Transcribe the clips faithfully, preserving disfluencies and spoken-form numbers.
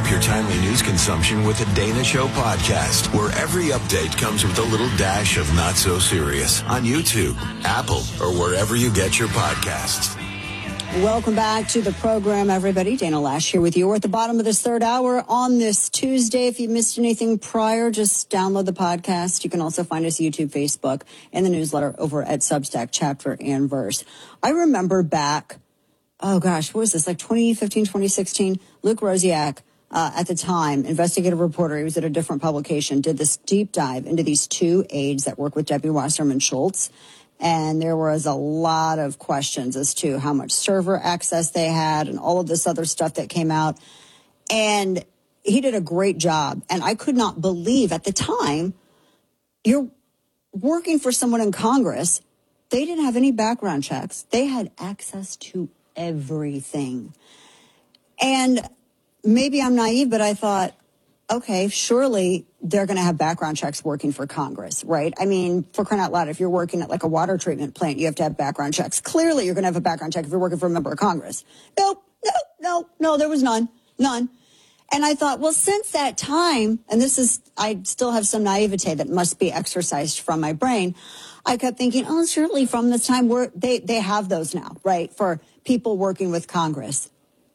up your timely news consumption with the Dana Show podcast, where every update comes with a little dash of not so serious on YouTube, Apple, or wherever you get your podcasts. Welcome back to the program, everybody. Dana Loesch here with you. We're at the bottom of this third hour on this Tuesday. If you missed anything prior, just download the podcast. You can also find us YouTube, Facebook, and the newsletter over at Substack, Chapter and Verse. I remember back, oh gosh, what was this, like twenty fifteen, twenty sixteen? Luke Rosiak, uh, at the time, investigative reporter, he was at a different publication, did this deep dive into these two aides that work with Debbie Wasserman Schultz. And there was a lot of questions as to how much server access they had and all of this other stuff that came out. And he did a great job. And I could not believe at the time, you're working for someone in Congress. They didn't have any background checks. They had access to everything. And maybe I'm naive, but I thought, okay, surely they're going to have background checks working for Congress, right? I mean, for crying out loud, if you're working at like a water treatment plant, you have to have background checks. Clearly, you're going to have a background check if you're working for a member of Congress. Nope, no, no, no, there was none, none. And I thought, well, since that time, and this is, I still have some naivete that must be exercised from my brain. I kept thinking, oh, surely from this time, we're, they, they have those now, right, for people working with Congress.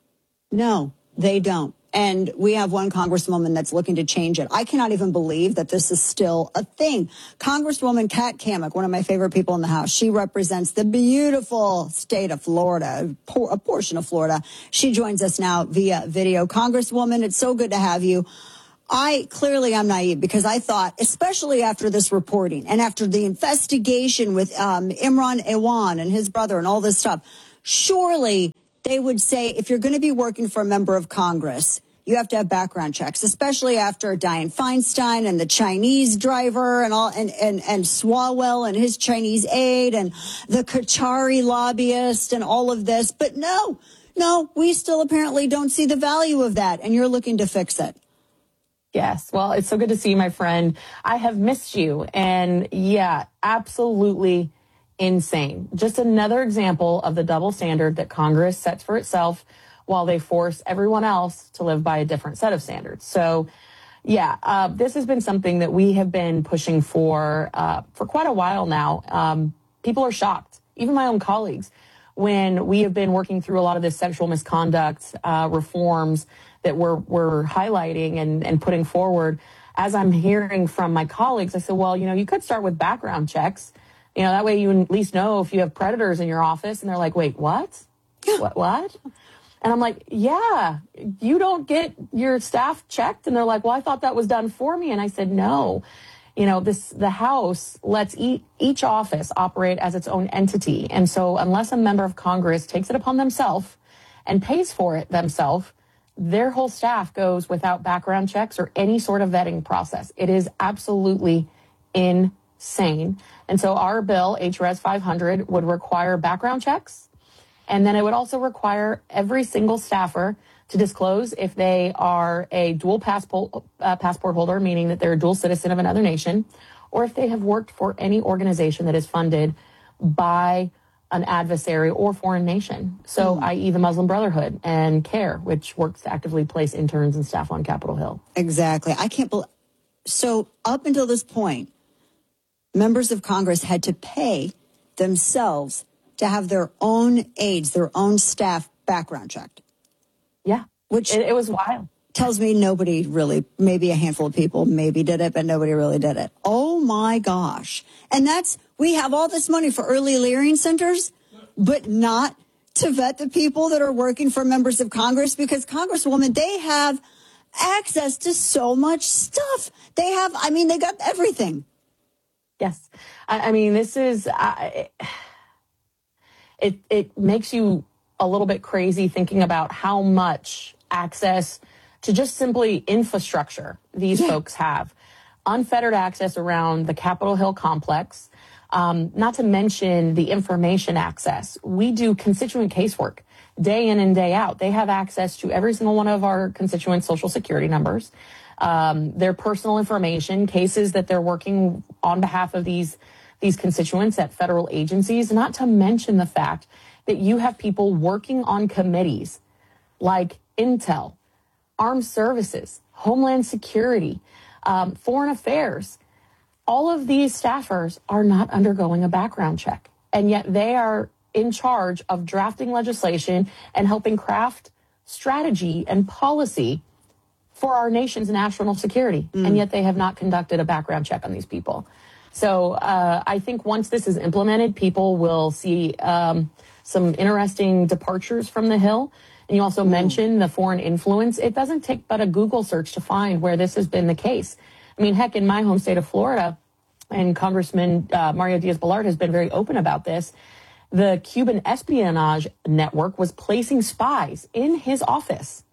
No, they don't. And we have one congresswoman that's looking to change it. I cannot even believe that this is still a thing. Congresswoman Kat Cammack, one of my favorite people in the House, she represents the beautiful state of Florida, a portion of Florida. She joins us now via video. Congresswoman, it's so good to have you. I clearly am naive because I thought, especially after this reporting and after the investigation with um, Imran Awan and his brother and all this stuff, surely they would say, if you're going to be working for a member of Congress, you have to have background checks, especially after Dianne Feinstein and the Chinese driver and all, and, and, and Swalwell and his Chinese aide and the Qatari lobbyist and all of this. But no, no, we still apparently don't see the value of that. And you're looking to fix it. Yes. Well, it's so good to see you, my friend. I have missed you. And yeah, absolutely insane. Just another example of the double standard that Congress sets for itself while they force everyone else to live by a different set of standards. So, yeah, uh, this has been something that we have been pushing for uh, for quite a while now. Um, people are shocked, even my own colleagues, when we have been working through a lot of this sexual misconduct uh, reforms that we're, we're highlighting and, and putting forward. As I'm hearing from my colleagues, I said, well, you know, you could start with background checks. You know, that way you at least know if you have predators in your office. And they're like, wait, what? What? What? And I'm like, yeah, you don't get your staff checked. And they're like, well, I thought that was done for me. And I said, no, you know, this, the House lets e- each office operate as its own entity. And so unless a member of Congress takes it upon themselves and pays for it themselves, their whole staff goes without background checks or any sort of vetting process. It is absolutely insane. And so our bill, H R S five hundred, would require background checks. And then it would also require every single staffer to disclose if they are a dual passport, uh, passport holder, meaning that they're a dual citizen of another nation, or if they have worked for any organization that is funded by an adversary or foreign nation. So, mm. that is the Muslim Brotherhood and CARE, which works to actively place interns and staff on Capitol Hill. Exactly. I can't believe. So up until this point, members of Congress had to pay themselves to have their own aides, their own staff background checked. Yeah, which it, it was wild. Tells me nobody really, maybe a handful of people maybe did it, but nobody really did it. Oh my gosh. And that's, we have all this money for early learning centers, but not to vet the people that are working for members of Congress, because Congresswoman, they have access to so much stuff. They have, I mean, they got everything. Yes. I, I mean, this is, I, it, it makes you a little bit crazy thinking about how much access to just simply infrastructure these yeah. folks have. Unfettered access around the Capitol Hill complex, um, not to mention the information access. We do constituent casework day in and day out. They have access to every single one of our constituents' social security numbers, um, their personal information, cases that they're working on behalf of these, these constituents at federal agencies, not to mention the fact that you have people working on committees like Intel, armed services, Homeland Security, um, foreign affairs. All of these staffers are not undergoing a background check, and yet they are in charge of drafting legislation and helping craft strategy and policy for our nation's national security. Mm. And yet they have not conducted a background check on these people. So uh, I think once this is implemented, people will see um, some interesting departures from the Hill. And you also mm. mentioned the foreign influence. It doesn't take but a Google search to find where this has been the case. I mean, heck, in my home state of Florida, and Congressman uh, Mario Diaz-Balart has been very open about this, the Cuban espionage network was placing spies in his office.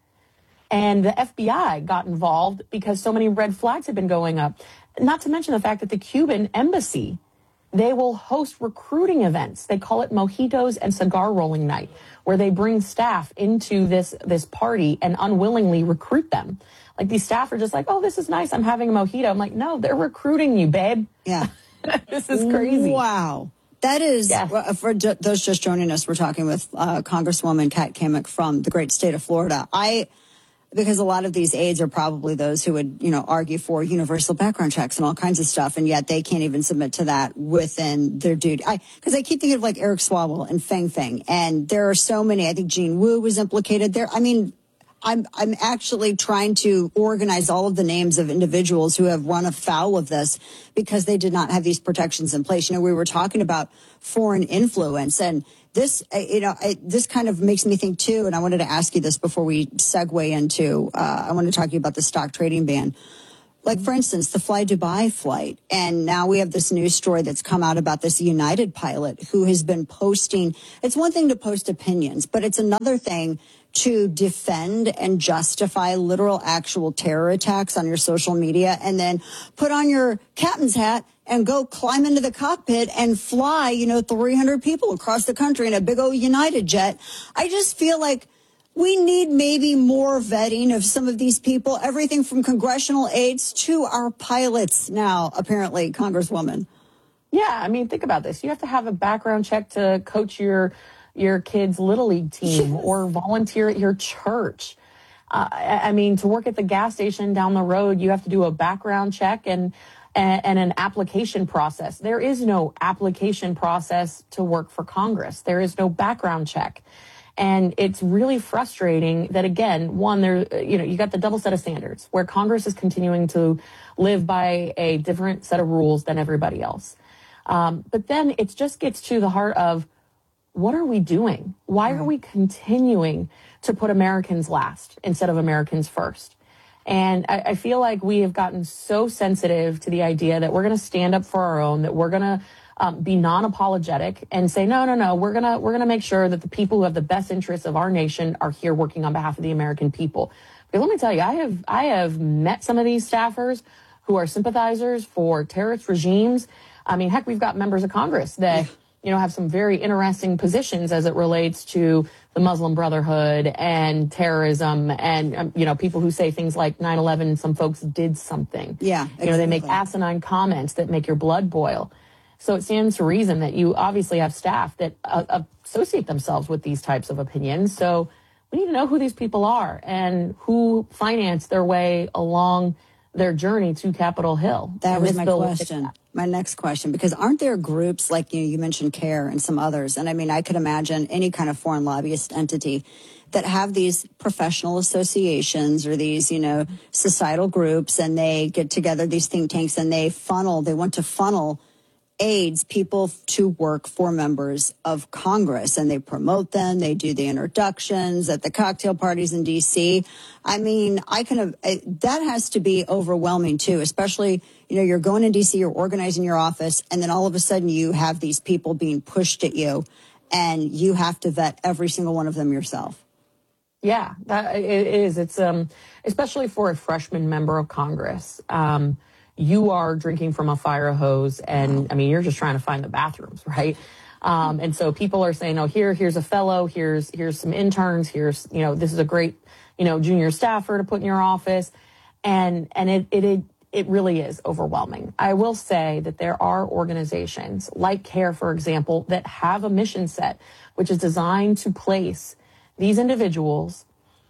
And the F B I got involved because so many red flags had been going up. Not to mention the fact that the Cuban embassy, they will host recruiting events. They call it mojitos and cigar rolling night, where they bring staff into this, this party and unwillingly recruit them. Like, these staff are just like, oh, this is nice, I'm having a mojito. I'm like, no, they're recruiting you, babe. Yeah. This is crazy. Wow. That is, yes. For those just joining us, we're talking with uh, Congresswoman Kat Cammack from the great state of Florida. I... Because a lot of these aides are probably those who would, you know, argue for universal background checks and all kinds of stuff, and yet they can't even submit to that within their duty. I, because I keep thinking of like Eric Swalwell and Feng Feng, and there are so many. I think Jean Wu was implicated there. I mean, I'm I'm actually trying to organize all of the names of individuals who have run afoul of this because they did not have these protections in place. You know, we were talking about foreign influence, and this, you know, it, this kind of makes me think too. And I wanted to ask you this before we segue into. Uh, I want to talk to you about the stock trading ban. Like, for instance, the Fly Dubai flight. And now we have this news story that's come out about this United pilot who has been posting. It's one thing to post opinions, but it's another thing to defend and justify literal actual terror attacks on your social media and then put on your captain's hat and go climb into the cockpit and fly, you know, three hundred people across the country in a big old United jet. I just feel like we need maybe more vetting of some of these people, everything from congressional aides to our pilots now, apparently, Congresswoman. Yeah, I mean, think about this. You have to have a background check to coach your your kid's Little League team or volunteer at your church. Uh, I, I mean, to work at the gas station down the road, you have to do a background check and, and, and an application process. There is no application process to work for Congress. There is no background check. And it's really frustrating that, again, one, there, you know, you got the double set of standards where Congress is continuing to live by a different set of rules than everybody else. Um, but then it just gets to the heart of, what are we doing? Why are we continuing to put Americans last instead of Americans first? And I, I feel like we have gotten so sensitive to the idea that we're going to stand up for our own, that we're going to um, be non-apologetic and say, no, no, no, we're going to we're going to make sure that the people who have the best interests of our nation are here working on behalf of the American people. But let me tell you, I have I have met some of these staffers who are sympathizers for terrorist regimes. I mean, heck, we've got members of Congress that you know, have some very interesting positions as it relates to the Muslim Brotherhood and terrorism and, um, you know, people who say things like nine eleven, some folks did something. Yeah, exactly. You know, they make asinine comments that make your blood boil. So it stands to reason that you obviously have staff that uh, associate themselves with these types of opinions. So we need to know who these people are and who financed their way along their journey to Capitol Hill. That was my question. My next question, because aren't there groups like, you know, you mentioned CARE and some others, and I mean, I could imagine any kind of foreign lobbyist entity that have these professional associations or these, you know, societal groups, and they get together, these think tanks, and they funnel, they want to funnel aides, people to work for members of Congress, and they promote them. They do the introductions at the cocktail parties in D C. I mean, I can, that has to be overwhelming too, especially, you know, you're going to D C, you're organizing your office, and then all of a sudden you have these people being pushed at you, and you have to vet every single one of them yourself. Yeah, that it is. It's um, especially for a freshman member of Congress. Um, you are drinking from a fire hose, and I mean, you're just trying to find the bathrooms, right? Um, and so people are saying, oh, here, here's a fellow, here's, here's some interns, here's, you know, this is a great, you know, junior staffer to put in your office. And, and it, it, it, it really is overwhelming. I will say that there are organizations like CARE, for example, that have a mission set, which is designed to place these individuals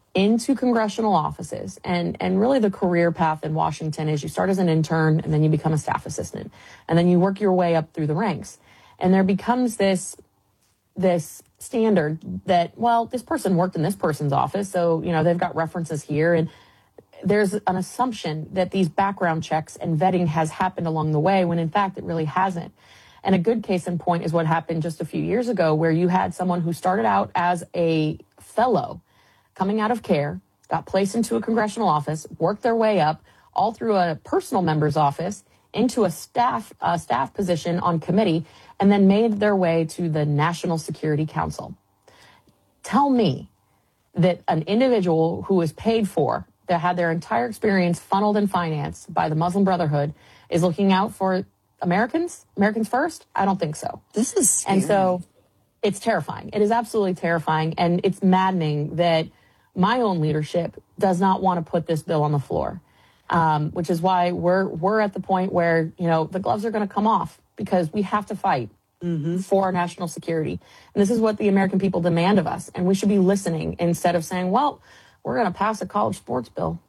into congressional offices. And, and really the career path in Washington is you start as an intern and then you become a staff assistant. And then you work your way up through the ranks. And there becomes this, this standard that, well, this person worked in this person's office, so, you know, they've got references here. And there's an assumption that these background checks and vetting has happened along the way, when in fact it really hasn't. And a good case in point is what happened just a few years ago, where you had someone who started out as a fellow coming out of CARE, got placed into a congressional office, worked their way up all through a personal member's office into a staff uh, staff position on committee, and then made their way to the National Security Council. Tell me that an individual who is paid for, that had their entire experience funneled in finance by the Muslim Brotherhood, is looking out for Americans, Americans first? I don't think so. This is scary. And so it's terrifying. It is absolutely terrifying. And it's maddening that my own leadership does not want to put this bill on the floor, um, which is why we're we're at the point where, you know, the gloves are going to come off, because we have to fight mm-hmm. for our national security. And this is what the American people demand of us. And we should be listening instead of saying, well, we're going to pass a college sports bill.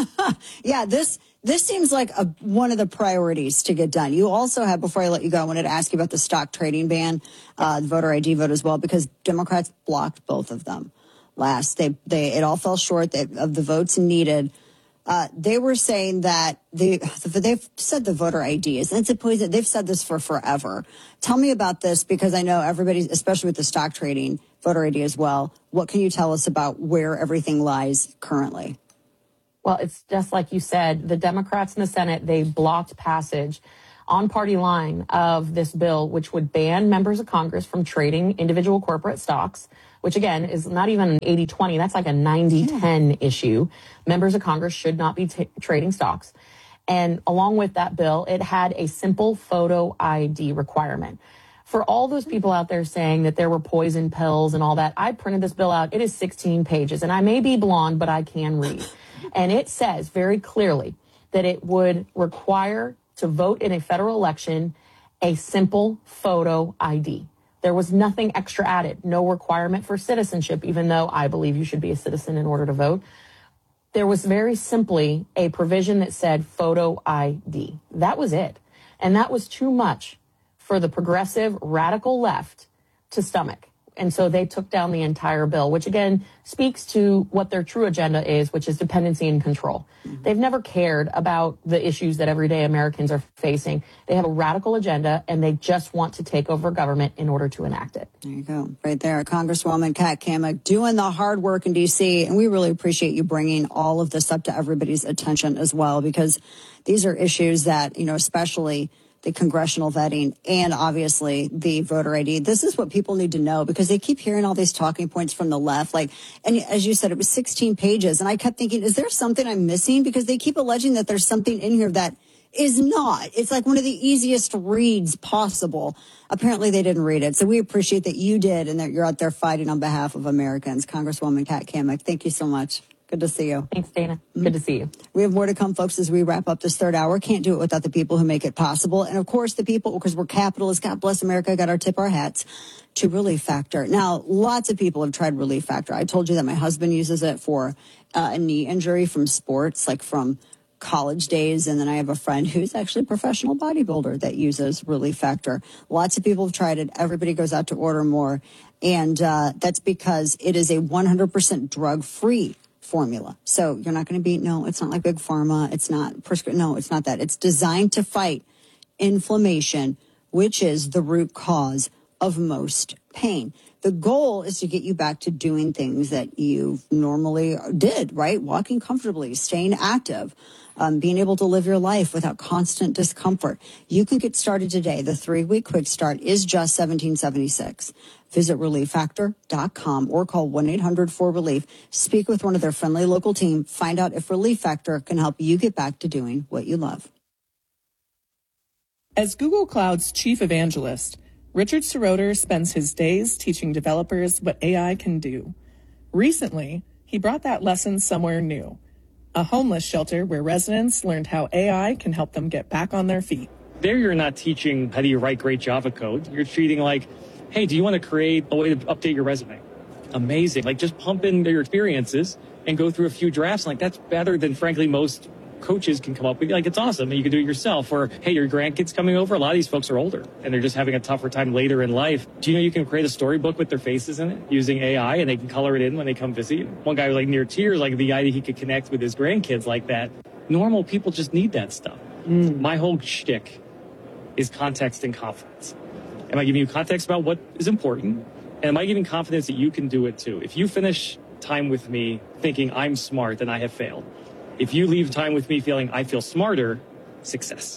Yeah, this this seems like a, one of the priorities to get done. You also have, before I let you go, I wanted to ask you about the stock trading ban, uh, the voter I D vote as well, because Democrats blocked both of them last. They they it all fell short they, of the votes needed. Uh, they were saying that they they've said the voter I D is, and it's a poison. They've said this for forever. Tell me about this, because I know everybody, especially with the stock trading, voter I D as well. What can you tell us about where everything lies currently? Well, it's just like you said, the Democrats in the Senate, they blocked passage on party line of this bill, which would ban members of Congress from trading individual corporate stocks, which again is not even an eighty twenty. That's like a ninety ten issue. Members of Congress should not be t- trading stocks. And along with that bill, it had a simple photo I D requirement. For all those people out there saying that there were poison pills and all that, I printed this bill out. It is sixteen pages, and I may be blonde, but I can read. And it says very clearly that it would require to vote in a federal election a simple photo I D. There was nothing extra added, no requirement for citizenship, even though I believe you should be a citizen in order to vote. There was very simply a provision that said photo I D. That was it. And that was too much for the progressive radical left to stomach. And so they took down the entire bill, which again speaks to what their true agenda is, which is dependency and control. Mm-hmm. They've never cared about the issues that everyday Americans are facing. They have a radical agenda, and they just want to take over government in order to enact it. There you go. Right there. Congresswoman Kat Cammack doing the hard work in D C. And we really appreciate you bringing all of this up to everybody's attention as well, because these are issues that, you know, especially the congressional vetting and obviously the voter I D. This is what people need to know, because they keep hearing all these talking points from the left. Like, and as you said, it was sixteen pages. And I kept thinking, is there something I'm missing? Because they keep alleging that there's something in here that is not. It's like one of the easiest reads possible. Apparently they didn't read it. So we appreciate that you did, and that you're out there fighting on behalf of Americans. Congresswoman Kat Cammack, thank you so much. Good to see you. Thanks, Dana. Good to see you. We have more to come, folks, as we wrap up this third hour. Can't do it without the people who make it possible. And, of course, the people, because we're capitalists, God bless America, got our tip our hats to Relief Factor. Now, lots of people have tried Relief Factor. I told you that my husband uses it for uh, a knee injury from sports, like from college days. And then I have a friend who's actually a professional bodybuilder that uses Relief Factor. Lots of people have tried it. Everybody goes out to order more. And uh, that's because it is a one hundred percent drug-free formula. So you're not going to be, no, it's not like Big Pharma. It's not prescri- No, it's not that. It's designed to fight inflammation, which is the root cause of most pain. The goal is to get you back to doing things that you normally did, right? Walking comfortably, staying active, um, being able to live your life without constant discomfort. You can get started today. The three-week quick start is just seventeen seventy-six. Visit relief factor dot com or call one eight hundred four relief. Speak with one of their friendly local team. Find out if Relief Factor can help you get back to doing what you love. As Google Cloud's chief evangelist, Richard Seroter spends his days teaching developers what A I can do. Recently, he brought that lesson somewhere new, a homeless shelter where residents learned how A I can help them get back on their feet. There you're not teaching how do you write great Java code. You're treating like, hey, do you want to create a way to update your resume? Amazing. Like just pump in your experiences and go through a few drafts. Like, that's better than, frankly, most coaches can come up with. Like, it's awesome, and you can do it yourself. Or, hey, your grandkids coming over. A lot of these folks are older, and they're just having a tougher time later in life. Do you know you can create a storybook with their faces in it using A I, and they can color it in when they come visit you? One guy was like near tears, like the idea he could connect with his grandkids like that. Normal people just need that stuff. Mm. My whole shtick is context and confidence. Am I giving you context about what is important? And am I giving confidence that you can do it too? If you finish time with me thinking I'm smart, then I have failed. If you leave time with me feeling I feel smarter, success.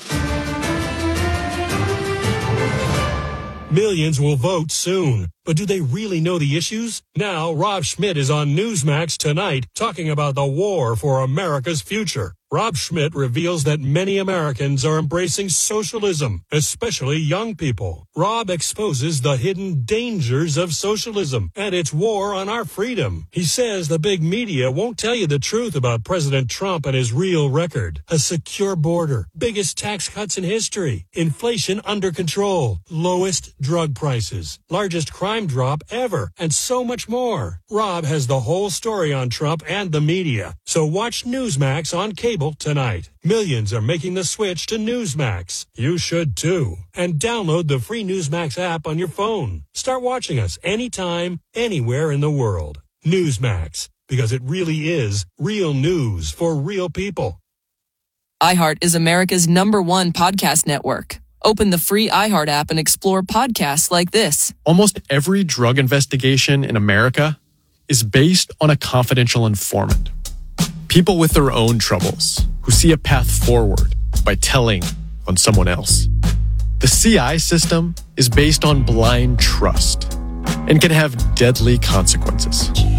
Millions will vote soon. But do they really know the issues? Now, Rob Schmidt is on Newsmax tonight talking about the war for America's future. Rob Schmidt reveals that many Americans are embracing socialism, especially young people. Rob exposes the hidden dangers of socialism and its war on our freedom. He says the big media won't tell you the truth about President Trump and his real record. A secure border, biggest tax cuts in history, inflation under control, lowest drug prices, largest crime drop ever, and so much more. Rob has the whole story on Trump and the media. So watch Newsmax on cable tonight. Millions are making the switch to Newsmax. You should too. And download the free Newsmax app on your phone. Start watching us anytime, anywhere in the world. Newsmax, because it really is real news for real people. iHeart is America's number one podcast network. Open the free iHeart app and explore podcasts like this. Almost every drug investigation in America is based on a confidential informant. People with their own troubles who see a path forward by telling on someone else. The C I system is based on blind trust and can have deadly consequences.